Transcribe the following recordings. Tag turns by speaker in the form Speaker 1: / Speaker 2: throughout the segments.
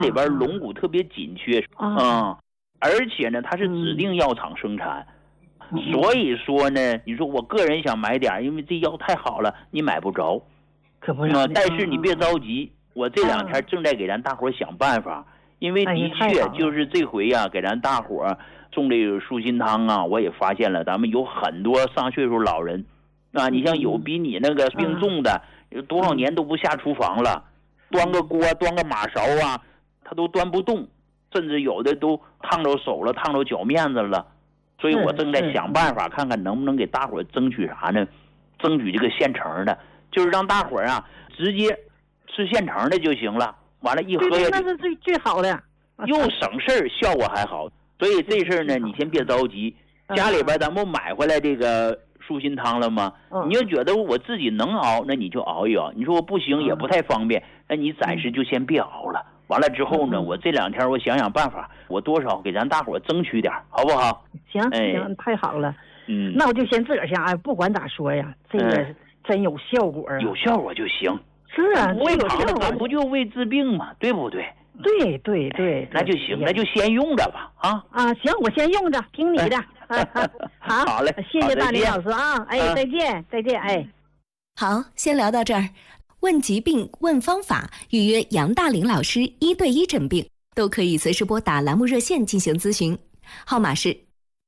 Speaker 1: 里边龙骨特别紧缺，而且呢，它是指定药厂生产，所以说呢，你说我个人想买点，因为这药太好了，你买不着，
Speaker 2: 可不是。
Speaker 1: 但是你别着急，我这2天正在给咱大伙想办法，因为的确就是这回呀，给咱大伙种这个舒心汤啊，我也发现了，咱们有很多上岁数老人啊，你像有比你那个病重的，有多少年都不下厨房了，端个锅、端个马勺啊，他都端不动，甚至有的都烫着手了、烫着脚面子了。所以我正在想办法，看看能不能给大伙争取啥呢？争取这个现成的，就是让大伙啊直接吃现成的就行了。完了，一喝下去，
Speaker 2: 那是最好的，
Speaker 1: 又省事儿，效果还好。所以这事儿呢，你先别着急。家里边咱不买回来这个舒心汤了吗？你要觉得我自己能熬，那你就熬一熬。你说我不行，也不太方便，那你暂时就先别熬了。完了之后呢，我这2天我想办法，我多少给咱大伙争取点，好不好？
Speaker 2: 行，太好了。那我就先自个儿想，不管咋说呀，这个真有效果啊，
Speaker 1: 有效果就行。
Speaker 2: 是啊，
Speaker 1: 为糖的咱不就为治病吗？对不对？
Speaker 2: 对，
Speaker 1: 那就行，那就先用着吧，
Speaker 2: 行，我先用着，听你的。
Speaker 1: 好嘞，
Speaker 2: 谢谢大林老师啊，再见，
Speaker 3: 好，先聊到这儿。问疾病、问方法，预约杨大林老师1对1诊病，都可以随时拨打栏目热线进行咨询，号码是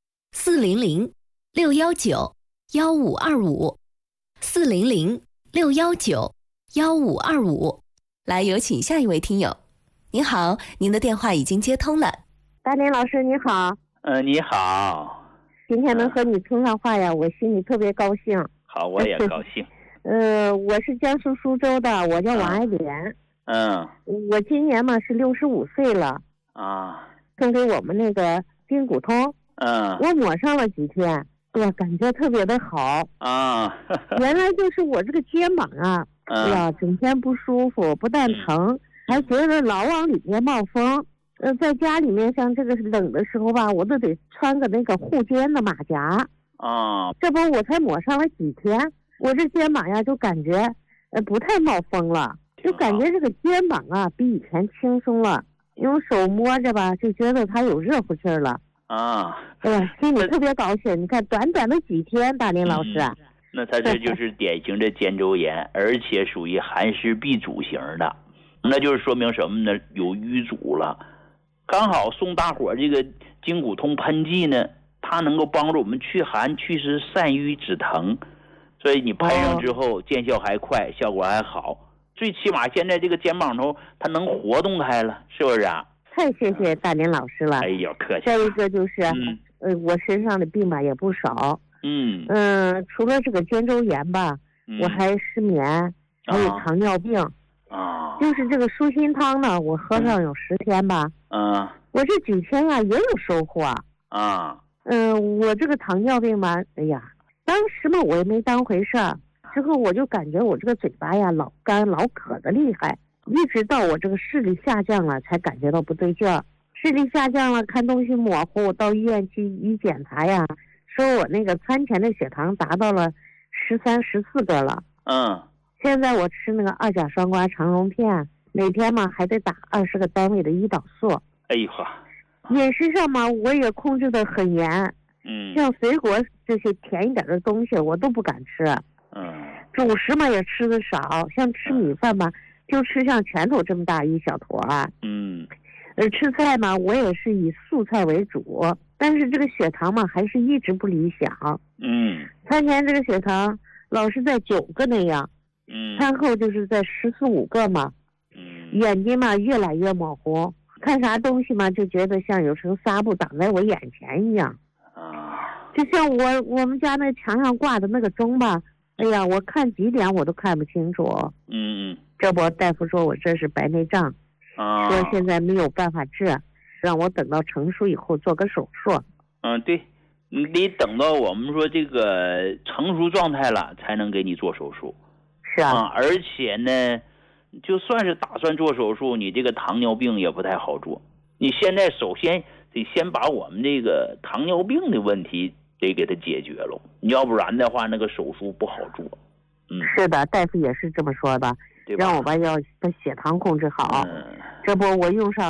Speaker 3: 400-619-1525，400-619-1525。来，有请下一位听友。您好，您的电话已经接通了。
Speaker 4: 大林老师你好。
Speaker 1: 你好。
Speaker 4: 今天能和你通上话呀，我心里特别高兴。
Speaker 1: 好，我也高兴。
Speaker 4: 我是江苏苏州的，我叫王爱莲。我今年嘛是65岁了。送给我们那个筋骨通。我抹上了几天，感觉特别的好。原来就是我这个肩膀啊，整天不舒服，不但疼，还觉得老往里面冒风。在家里面像这个冷的时候吧，我都得穿个那个护肩的马甲。这不我才抹上了几天，我这肩膀呀就感觉不太冒风了，就感觉这个肩膀啊比以前轻松了，用手摸着吧就觉得它有热乎气儿了。心里特别高兴。你看短短的几天，大林老师
Speaker 1: 那他这就是典型的肩周炎，而且属于寒湿闭阻型的，那就是说明什么呢？有瘀阻了。刚好送大伙这个筋骨通喷剂呢，它能够帮助我们祛寒祛湿散瘀止疼，所以你喷上之后见效还快，效果还好。最起码现在这个肩膀头它能活动开了，是不是啊？
Speaker 4: 太谢谢大林老师了。
Speaker 1: 哎呦，客气。
Speaker 4: 再一个就是我身上的病吧也不少。除了这个肩周炎吧，我还失眠，还有糖尿病。就是这个舒心汤呢，我喝上有10天吧。我这几天呀也有收获。我这个糖尿病吧，哎呀，当时嘛我也没当回事儿，之后我就感觉我这个嘴巴呀老干老渴的厉害，一直到我这个视力下降了才感觉到不对劲儿。视力下降了，看东西模糊，到医院去一检查呀，说我那个餐前的血糖达到了13、14个了。现在我吃那个2甲双胍肠溶片，每天嘛还得打20个单位的胰岛素。
Speaker 1: 哎呦，
Speaker 4: 饮食上嘛我也控制得很严。像水果这些甜一点的东西我都不敢吃。主食嘛也吃的少，像吃米饭嘛就吃像拳头这么大一小坨啊。吃菜嘛我也是以素菜为主，但是这个血糖嘛还是一直不理想。餐前这个血糖老是在9个那样。餐后就是在14、15个嘛。眼睛嘛越来越模糊，看啥东西嘛就觉得像有层纱布挡在我眼前一样。就像我们家那墙上挂的那个钟吧，哎呀，我看几点我都看不清楚。这不大夫说我这是白内障，说现在没有办法治，让我等到成熟以后做个手术。
Speaker 1: 对，你得等到我们说这个成熟状态了才能给你做手术。
Speaker 4: 是啊。
Speaker 1: 而且呢就算是打算做手术，你这个糖尿病也不太好做。你现在首先得先把我们这个糖尿病的问题得给它解决了，要不然的话那个手术不好做。
Speaker 4: 是的，大夫也是这么说的，让我吧要把血糖控制好。这不我用上